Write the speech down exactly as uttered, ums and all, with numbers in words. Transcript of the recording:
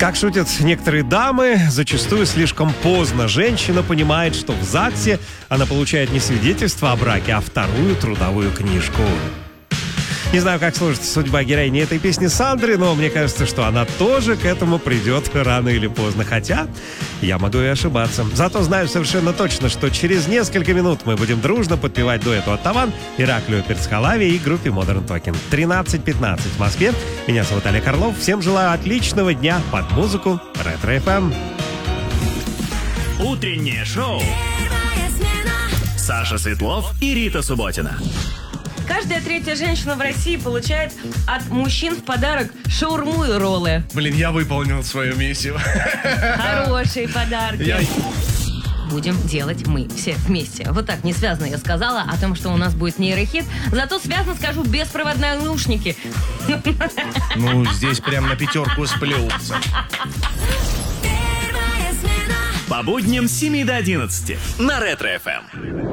Как шутят некоторые дамы, зачастую слишком поздно женщина понимает, что в ЗАГСе она получает не свидетельство о браке, а вторую трудовую книжку. Не знаю, как сложится судьба героини этой песни Сандры, но мне кажется, что она тоже к этому придет рано или поздно. Хотя я могу и ошибаться. Зато знаю совершенно точно, что через несколько минут мы будем дружно подпевать дуэту «Оттаван», Ираклию Перцхалаве и группе Modern Talking. тринадцать пятнадцать в Москве. Меня зовут Олег Орлов. Всем желаю отличного дня под музыку Ретро эф эм. Утреннее шоу. Саша Светлов и Рита Субботина. Каждая третья женщина в России получает от мужчин в подарок шаурму и роллы. Блин, я выполнил свою миссию. Хорошие подарки. Я... Будем делать мы все вместе. Вот так не связано я сказала о том, что у нас будет нейрохит. Зато связано скажу беспроводные наушники. Ну, здесь прям на пятерку сплелся. По будням с семи до одиннадцати на Ретро эф эм.